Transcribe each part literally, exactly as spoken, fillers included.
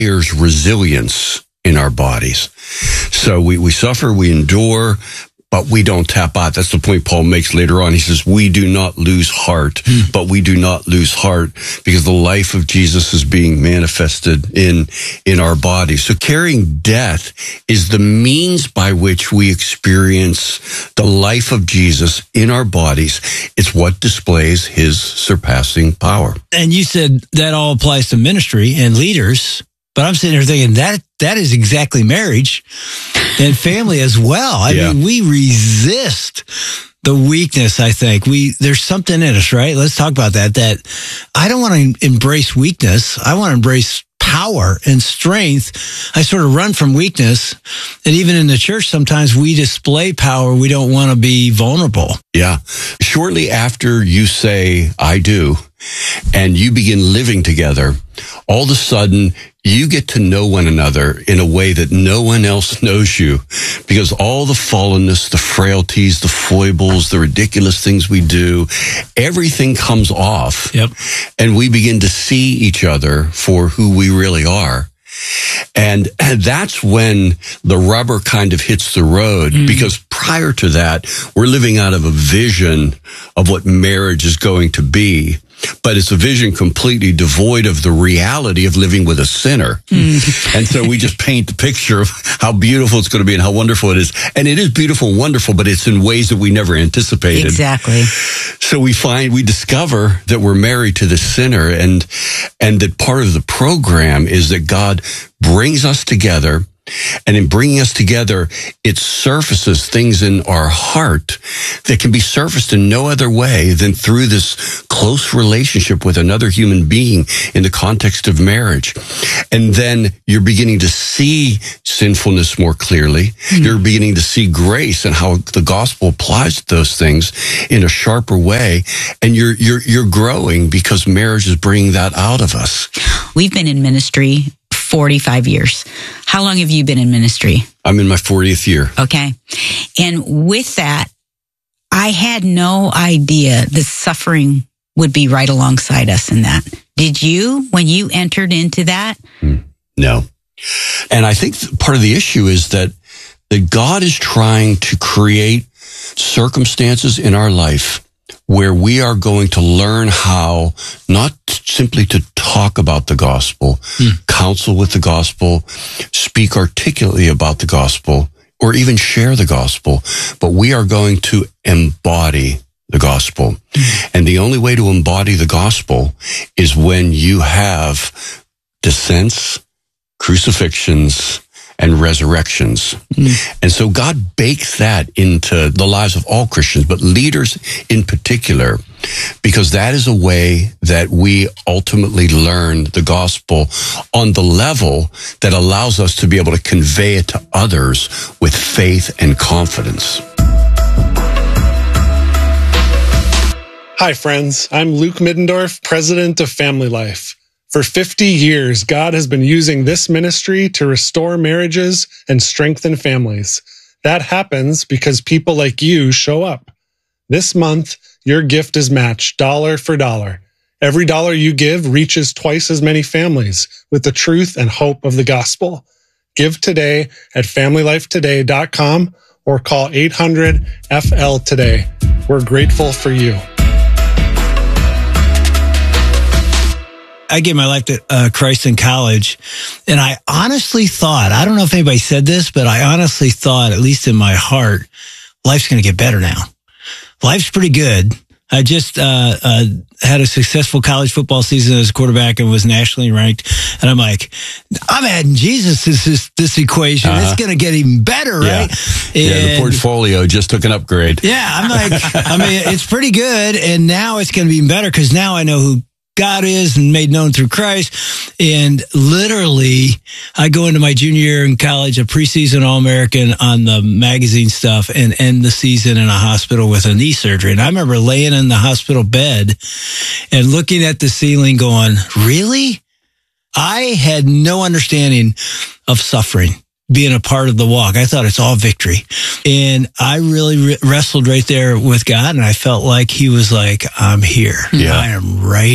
There's resilience in our bodies. So we, we suffer, we endure, but we don't tap out. That's the point Paul makes later on. He says, we do not lose heart, mm. but we do not lose heart because the life of Jesus is being manifested in, in our bodies. So carrying death is the means by which we experience the life of Jesus in our bodies. It's what displays his surpassing power. And you said that all applies to ministry and leaders. But I'm sitting here thinking that that is exactly marriage and family as well. I yeah. mean, we resist the weakness, I think. We there's something in us, right? Let's talk about that. That I don't want to embrace weakness. I want to embrace power and strength. I sort of run from weakness. And even in the church, sometimes we display power. We don't want to be vulnerable. Yeah. Shortly after you say, I do, and you begin living together, all of a sudden, you get to know one another in a way that no one else knows you, because all the fallenness, the frailties, the foibles, the ridiculous things we do, everything comes off. Yep. And we begin to see each other for who we really are. And that's when the rubber kind of hits the road, mm. because prior to that, we're living out of a vision of what marriage is going to be. But it's a vision completely devoid of the reality of living with a sinner. Mm. And so we just paint the picture of how beautiful it's going to be and how wonderful it is. And it is beautiful and wonderful, but it's in ways that we never anticipated. Exactly. So we find, we discover that we're married to the sinner, and, and that part of the program is that God brings us together. And in bringing us together, it surfaces things in our heart that can be surfaced in no other way than through this close relationship with another human being in the context of marriage. And then you're beginning to see sinfulness more clearly. Mm-hmm. You're beginning to see grace and how the gospel applies to those things in a sharper way. And you're, you're, you're growing because marriage is bringing that out of us. We've been in ministry forty-five years. How long have you been in ministry? I'm in my fortieth year. Okay. And with that, I had no idea the suffering would be right alongside us in that. Did you, when you entered into that? No. And I think part of the issue is that, that God is trying to create circumstances in our life where we are going to learn how not simply to talk about the gospel, mm. counsel with the gospel, speak articulately about the gospel, or even share the gospel, but we are going to embody the gospel. Mm. And the only way to embody the gospel is when you have descents, crucifixions, and resurrections. Mm. And so God bakes that into the lives of all Christians, but leaders in particular, because that is a way that we ultimately learn the gospel on the level that allows us to be able to convey it to others with faith and confidence. Hi, friends. I'm Luke Middendorf, president of Family Life. For fifty years, God has been using this ministry to restore marriages and strengthen families. That happens because people like you show up. This month, your gift is matched dollar for dollar. Every dollar you give reaches twice as many families with the truth and hope of the gospel. Give today at family life today dot com or call eight hundred F L today. We're grateful for you. I gave my life to uh, Christ in college, and I honestly thought, I don't know if anybody said this, but I honestly thought, at least in my heart, life's going to get better now. Life's pretty good. I just uh, uh, had a successful college football season as a quarterback and was nationally ranked. And I'm like, I'm adding Jesus to this, this equation. Uh-huh. It's going to get even better, right? Yeah. yeah, the portfolio just took an upgrade. Yeah, I'm like, I mean, it's pretty good. And now it's going to be even better because now I know who God is and made known through Christ. And literally, I go into my junior year in college, a preseason All-American on the magazine stuff, and end the season in a hospital with a knee surgery. And I remember laying in the hospital bed and looking at the ceiling going, really? I had no understanding of suffering, being a part of the walk. I thought it's all victory. And I really re- wrestled right there with God, and I felt like he was like, I'm here. Yeah. I am right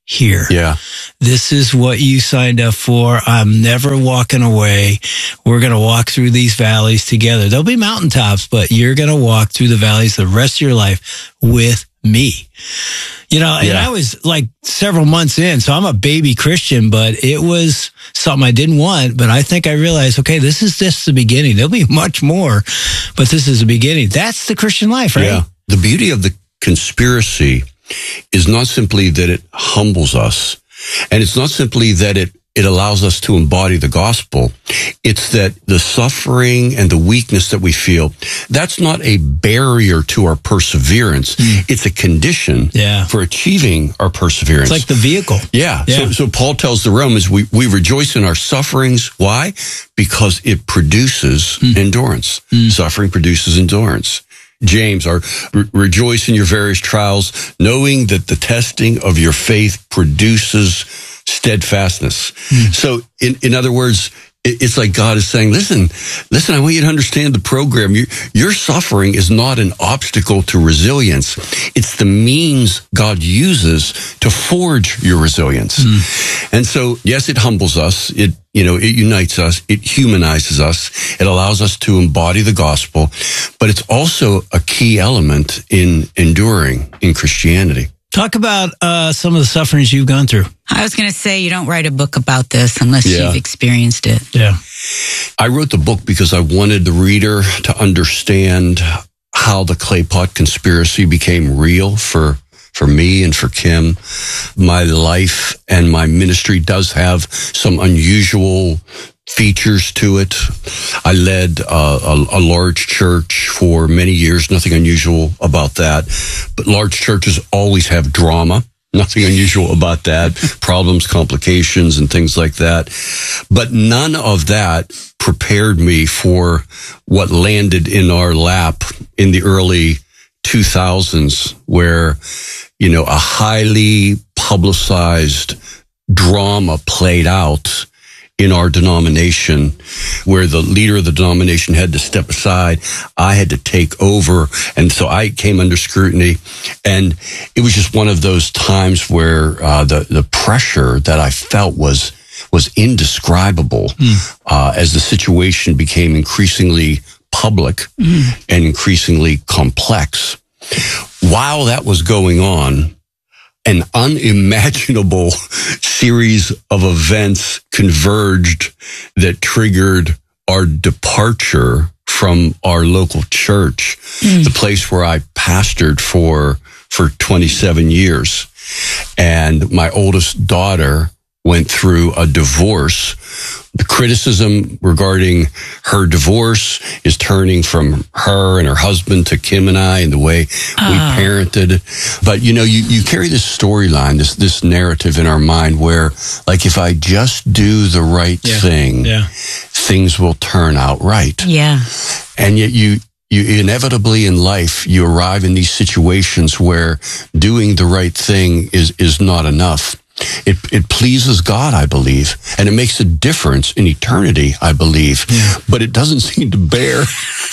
here. Yeah. This is what you signed up for. I'm never walking away. We're going to walk through these valleys together. There'll be mountaintops, but you're going to walk through the valleys the rest of your life with me. You know, and Yeah. I was like several months in, so I'm a baby Christian, but it was something I didn't want. But I think I realized, okay, this is just the beginning. There'll be much more, but this is the beginning. That's the Christian life, right? Yeah. The beauty of the conspiracy is not simply that it humbles us, and it's not simply that it it allows us to embody the gospel. It's that the suffering and the weakness that we feel, that's not a barrier to our perseverance. Mm. It's a condition yeah. for achieving our perseverance. It's like the vehicle. Yeah. yeah. So, so Paul tells the Romans, we, we rejoice in our sufferings. Why? Because it produces mm. endurance. Mm. Suffering produces endurance. James, our re- rejoice in your various trials, knowing that the testing of your faith produces steadfastness. Mm. So, in, in other words, it, it's like God is saying, listen, listen, I want you to understand the program. You, your suffering is not an obstacle to resilience. It's the means God uses to forge your resilience. Mm. And so, yes, it humbles us. It, you know, it unites us. It humanizes us. It allows us to embody the gospel. But it's also a key element in enduring in Christianity. Talk about uh, some of the sufferings you've gone through. I was going to say, you don't write a book about this unless Yeah. you've experienced it. Yeah. I wrote the book because I wanted the reader to understand how the clay pot conspiracy became real for for me and for Kim. My life and my ministry does have some unusual features to it. I led uh, a, a large church for many years. Nothing unusual about that. But large churches always have drama. Nothing unusual about that. Problems, complications, and things like that. But none of that prepared me for what landed in our lap in the early two thousands, where, you know, a highly publicized drama played out in our denomination, where the leader of the denomination had to step aside. I had to take over. And so I came under scrutiny. And it was just one of those times where uh, the, the pressure that I felt was was indescribable mm. uh, as the situation became increasingly public mm. and increasingly complex. While that was going on, an unimaginable series of events converged that triggered our departure from our local church, mm. the place where I pastored for, for twenty-seven years. And my oldest daughter went through a divorce. The criticism regarding her divorce is turning from her and her husband to Kim and I and the way uh. we parented. But, you know, you, you carry this storyline, this this narrative in our mind where, like, if I just do the right yeah. thing, yeah. things will turn out right. Yeah. And yet you... You inevitably in life, you arrive in these situations where doing the right thing is, is not enough. It, it pleases God, I believe, and it makes a difference in eternity, I believe, yeah. but it doesn't seem to bear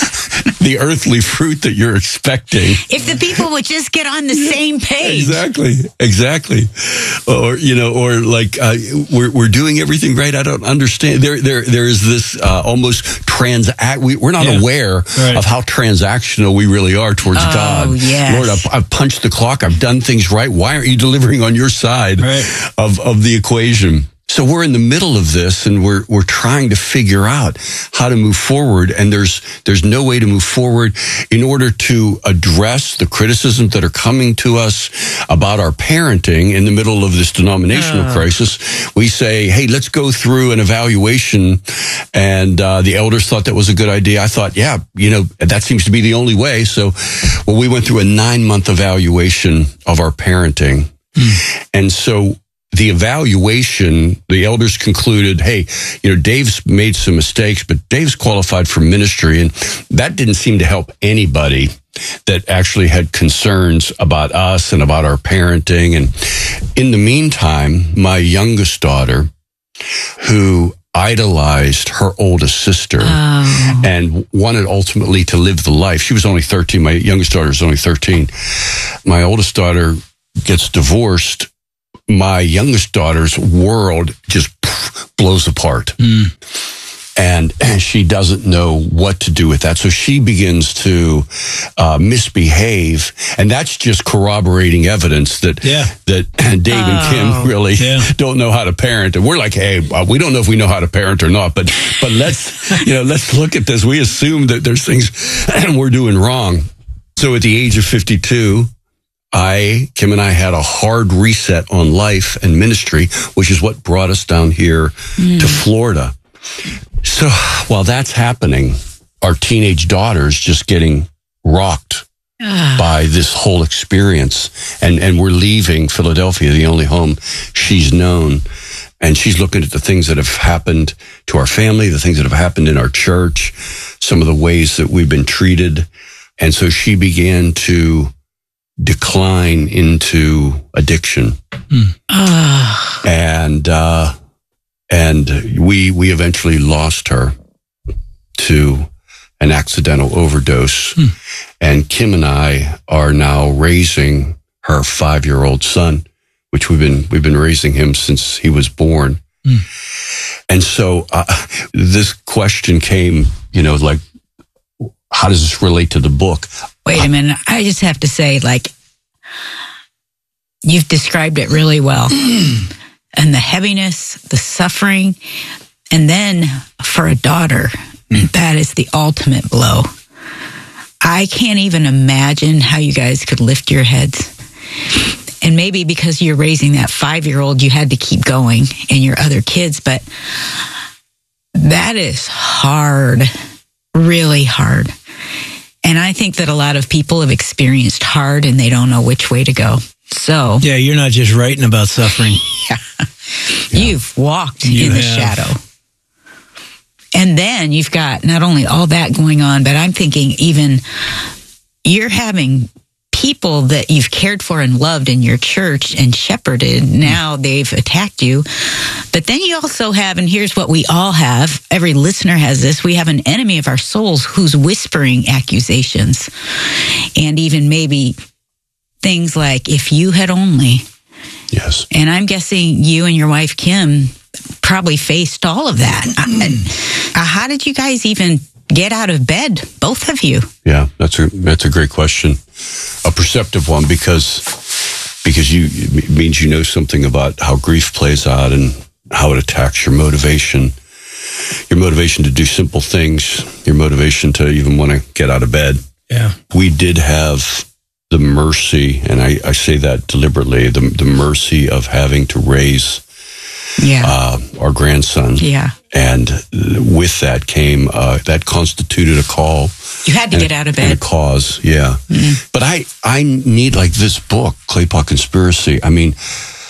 the earthly fruit that you're expecting. If the people would just get on the yeah, same page. Exactly, exactly. Or, you know, or like, uh, we're, we're doing everything right. I don't understand. There, there, there is this, uh, almost transact, we, we're not yeah. aware right. of how transactional we really are towards oh, God. Yes. Lord, I've, I've punched the clock. I've done things right. Why aren't you delivering on your side right. of, of the equation? So we're in the middle of this, and we're we're trying to figure out how to move forward. And there's there's no way to move forward in order to address the criticisms that are coming to us about our parenting in the middle of this denominational uh. crisis. We say, hey, let's go through an evaluation. And uh, the elders thought that was a good idea. I thought, yeah, you know, that seems to be the only way. So, well, we went through a nine month evaluation of our parenting, mm. and so. The evaluation, the elders concluded, hey, you know, Dave's made some mistakes, but Dave's qualified for ministry. And that didn't seem to help anybody that actually had concerns about us and about our parenting. And in the meantime, my youngest daughter, who idolized her oldest sister oh. and wanted ultimately to live the life. She was only thirteen. My youngest daughter was only thirteen. My oldest daughter gets divorced my youngest daughter's world just blows apart. Mm. And, and she doesn't know what to do with that. So she begins to uh, misbehave. And that's just corroborating evidence that yeah. that Dave oh, and Kim really yeah. don't know how to parent. And we're like, hey, we don't know if we know how to parent or not. But but let's, you know, let's look at this. We assume that there's things we're doing wrong. So at the age of fifty-two, I, Kim and I had a hard reset on life and ministry, which is what brought us down here mm. to Florida. So while that's happening, our teenage daughter's just getting rocked ah. by this whole experience. And, and we're leaving Philadelphia, the only home she's known. And she's looking at the things that have happened to our family, the things that have happened in our church, some of the ways that we've been treated. And so she began to decline into addiction. Mm. Ah. And, uh, And we we eventually lost her to an accidental overdose. Hmm. And Kim and I are now raising her five-year-old son, which we've been we've been raising him since he was born. Hmm. And so uh, this question came, you know, like, how does this relate to the book? Wait a minute. I just have to say, like, you've described it really well. And the heaviness, the suffering, and then for a daughter, mm. that is the ultimate blow. I can't even imagine how you guys could lift your heads. And maybe because you're raising that five-year-old, you had to keep going, and your other kids, but that is hard, really hard. And I think that a lot of people have experienced hard, and they don't know which way to go. So yeah, you're not just writing about suffering. yeah. Yeah. You've walked you in the have. shadow. And then you've got not only all that going on, but I'm thinking even you're having people that you've cared for and loved in your church and shepherded. Now they've attacked you. But then you also have, and here's what we all have, every listener has this, we have an enemy of our souls who's whispering accusations. And even maybe things like, if you had only. Yes. And I'm guessing you and your wife, Kim, probably faced all of that. Mm. Uh, how did you guys even get out of bed, both of you? Yeah, that's a that's a great question. A perceptive one, because because you it means you know something about how grief plays out and how it attacks your motivation. Your motivation to do simple things, your motivation to even want to get out of bed. Yeah. We did have the mercy, and I, I say that deliberately, the, the mercy of having to raise yeah. uh, our grandson. Yeah. And with that came, uh, that constituted a call. You had to get out of bed. And a cause, yeah. Mm-hmm. But I, I need, like this book, Claypot Conspiracy, I mean,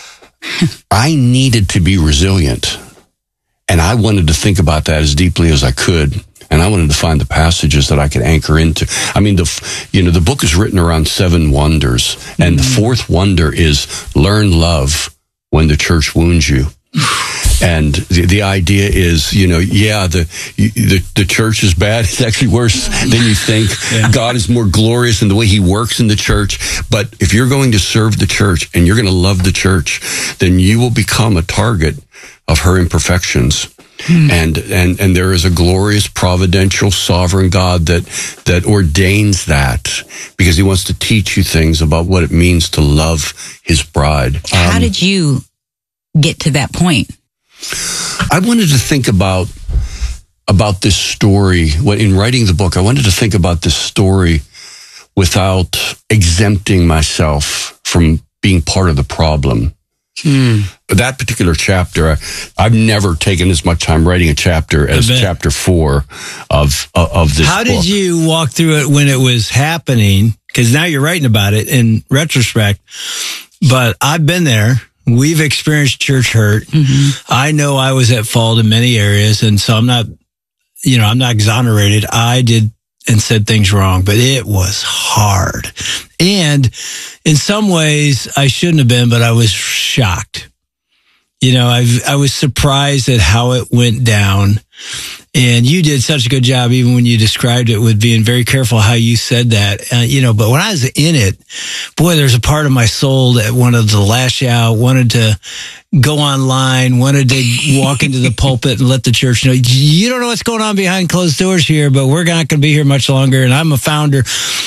I needed to be resilient. And I wanted to think about that as deeply as I could. And I wanted to find the passages that I could anchor into. I mean, the you know the book is written around seven wonders, and mm-hmm. the fourth wonder is learn love when the church wounds you. And the, the idea is, you know, yeah, the, the the church is bad. It's actually worse than you think. Yeah. God is more glorious in the way he works in the church. But if you're going to serve the church and you're going to love the church, then you will become a target of her imperfections. Hmm. And, and, and there is a glorious, providential, sovereign God that, that ordains that because he wants to teach you things about what it means to love his bride. How um, did you get to that point? I wanted to think about, about this story. When, in writing the book, I wanted to think about this story without exempting myself from being part of the problem. Hmm. That particular chapter, I, I've never taken as much time writing a chapter as chapter four of uh, of this How book. did you walk through it when it was happening? Because now you're writing about it in retrospect, but I've been there. We've experienced church hurt. Mm-hmm. I know I was at fault in many areas, and so I'm not, you know, I'm not exonerated. I did and said things wrong, but it was hard. And in some ways I shouldn't have been, but I was shocked. You know, I I was surprised at how it went down. And you did such a good job, even when you described it, with being very careful how you said that. Uh, you know, but when I was in it, boy, there's a part of my soul that wanted to lash out, wanted to go online, wanted to walk into the pulpit and let the church know, you don't know what's going on behind closed doors here, but we're not going to be here much longer. And I'm a founder.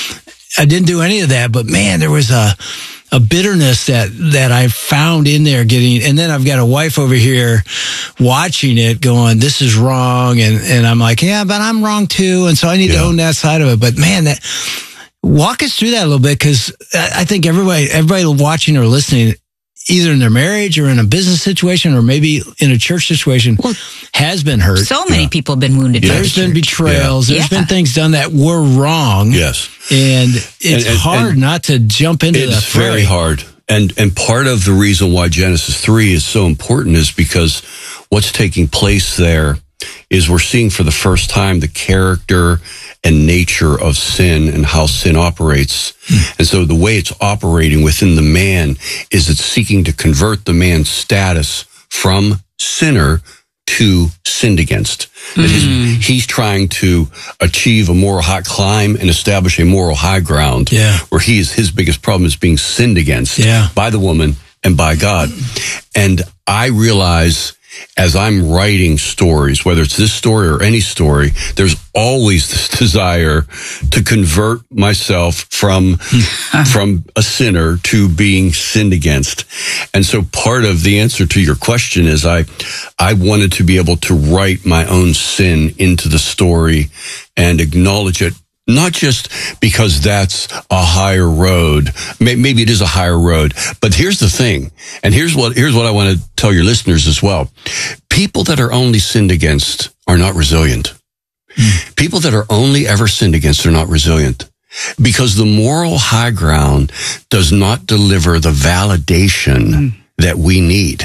I didn't do any of that, but man, there was a, a bitterness that, that I found in there getting, and then I've got a wife over here watching it going, this is wrong. And, and I'm like, yeah, but I'm wrong too. And so I need yeah. to own that side of it. But man, that walk us through that a little bit. Cause I think everybody, everybody watching or listening, either in their marriage or in a business situation or maybe in a church situation, well, has been hurt. So many yeah. people have been wounded. Yeah. There's been betrayals. Yeah. There's yeah. been things done that were wrong. Yes. And it's and, and, hard and not to jump into that. It's very hard. And and part of the reason why Genesis three is so important is because what's taking place there is we're seeing for the first time the character and nature of sin and how sin operates. Mm. And so the way it's operating within the man is it's seeking to convert the man's status from sinner to sinned against. That mm. his, he's trying to achieve a moral high climb and establish a moral high ground yeah. where he is, his biggest problem is being sinned against yeah. by the woman and by God. And I realize as I'm writing stories, whether it's this story or any story, there's always this desire to convert myself from, from a sinner to being sinned against. And so part of the answer to your question is I, I wanted to be able to write my own sin into the story and acknowledge it. Not just because that's a higher road. Maybe it is a higher road. But here's the thing. And here's what, here's what I want to tell your listeners as well. People that are only sinned against are not resilient. Mm. People that are only ever sinned against are not resilient. Because the moral high ground does not deliver the validation mm. that we need.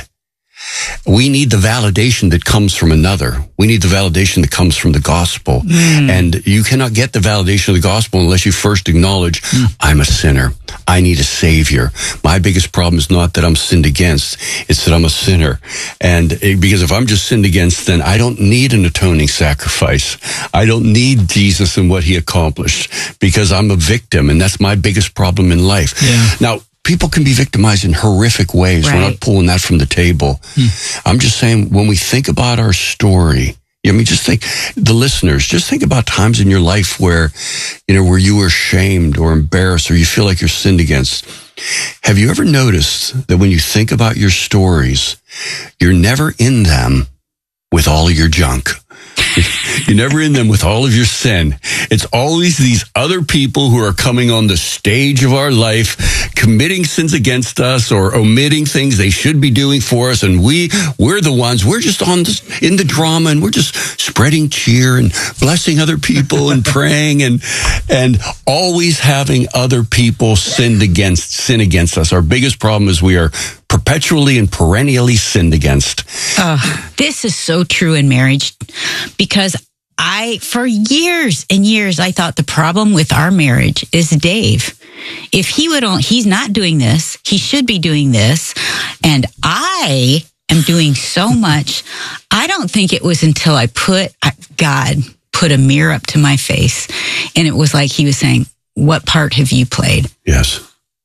We need the validation that comes from another. We need the validation that comes from the gospel. Mm. And you cannot get the validation of the gospel unless you first acknowledge, mm. I'm a sinner. I need a savior. My biggest problem is not that I'm sinned against. It's that I'm a sinner. And it, because if I'm just sinned against, then I don't need an atoning sacrifice. I don't need Jesus and what he accomplished because I'm a victim. And that's my biggest problem in life. Yeah. Now, people can be victimized in horrific ways. Right. We're not pulling that from the table. Hmm. I'm just saying, when we think about our story, I mean, just think, the listeners, just think about times in your life where, you know, where you were shamed or embarrassed or you feel like you're sinned against. Have you ever noticed that when you think about your stories, you're never in them with all of your junk? You're never in them with all of your sin. It's always these other people who are coming on the stage of our life, committing sins against us or omitting things they should be doing for us. And we, we're the ones, we're just on this, in the drama, and we're just spreading cheer and blessing other people and praying and, and always having other people sinned against, sin against us. Our biggest problem is we are perpetually and perennially sinned against. Uh, this is so true in marriage because I, for years and years, I thought the problem with our marriage is Dave. If he would only, he's not doing this, he should be doing this. And I am doing so much. I don't think it was until I put, God put a mirror up to my face. And it was like he was saying, what part have you played? Yes.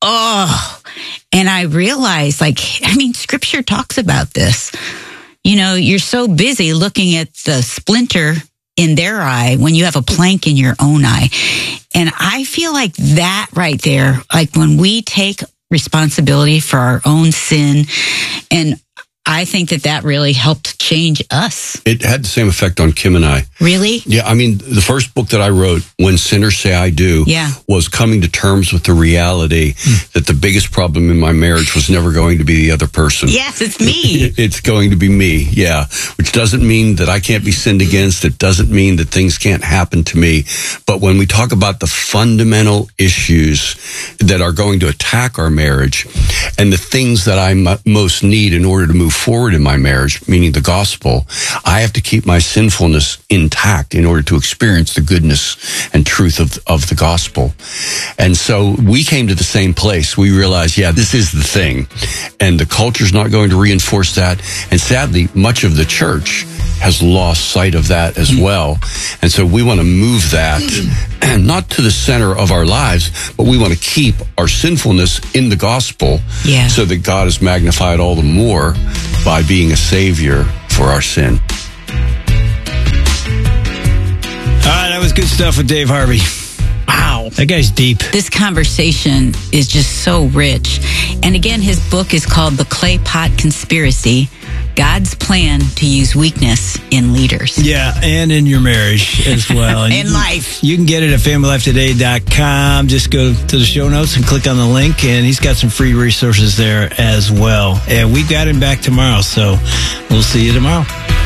Oh, and I realized, like, I mean, scripture talks about this. You know, you're so busy looking at the splinter in their eye when you have a plank in your own eye. And I feel like that right there, like when we take responsibility for our own sin, and I think that that really helped change us. It had the same effect on Kim and I. Really? Yeah, I mean, the first book that I wrote, When Sinners Say I Do, yeah. was coming to terms with the reality mm. that the biggest problem in my marriage was never going to be the other person. Yes, it's me. It's going to be me, yeah. Which doesn't mean that I can't be sinned against. It doesn't mean that things can't happen to me. But when we talk about the fundamental issues that are going to attack our marriage and the things that I m- most need in order to move forward in my marriage, meaning the gospel, I have to keep my sinfulness intact in order to experience the goodness and truth of, of the gospel. And so we came to the same place. We realized, yeah, this is the thing. And the culture's not going to reinforce that. And sadly, much of the church has lost sight of that as well. And so we want to move that, and not to the center of our lives, but we want to keep our sinfulness in the gospel, Yeah. so that God is magnified all the more by being a savior for our sin. All right, that was good stuff with Dave Harvey. Wow. That guy's deep. This conversation is just so rich. And again, his book is called The Clay Pot Conspiracy, God's Plan to Use Weakness in Leaders. Yeah, and in your marriage as well. And In you, life. You can get it at family life today dot com. Just go to the show notes and click on the link, and he's got some free resources there as well. And we've got him back tomorrow, so we'll see you tomorrow.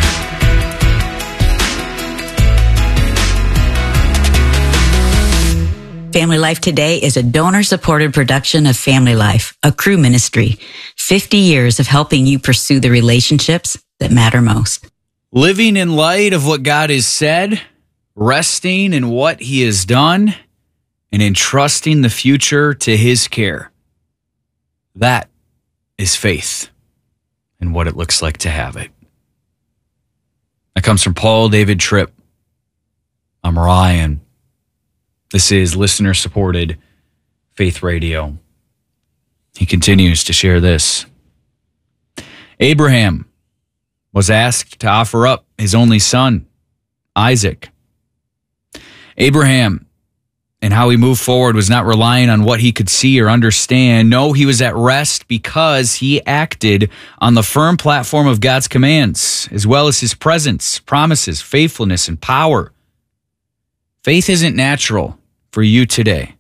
Family Life Today is a donor-supported production of Family Life, a crew ministry. fifty years of helping you pursue the relationships that matter most. Living in light of what God has said, resting in what he has done, and entrusting the future to his care. That is faith and what it looks like to have it. That comes from Paul David Tripp. I'm Ryan. This is listener-supported Faith Radio. He continues to share this. Abraham was asked to offer up his only son, Isaac. Abraham, and how he moved forward, was not relying on what he could see or understand. No, he was at rest because he acted on the firm platform of God's commands, as well as his presence, promises, faithfulness, and power. Faith isn't natural for you today.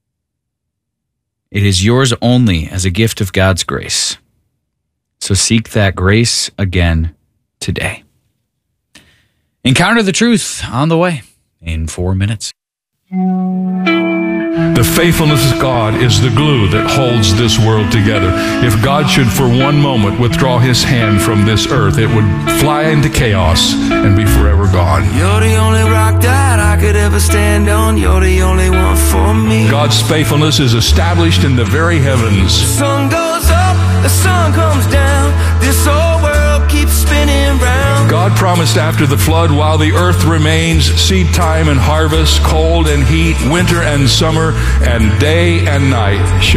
It is yours only as a gift of God's grace. So seek that grace again today. Encounter the truth on the way in four minutes. The faithfulness of God is the glue that holds this world together. If God should for one moment withdraw his hand from this earth, it would fly into chaos and be forever gone. You're the only rock that I could ever stand on. You're the only one for me. God's faithfulness is established in the very heavens. The sun goes up, the sun comes down. This whole world keeps spinning round. God promised after the flood, while the earth remains, seed time and harvest, cold and heat, winter and summer, and day and night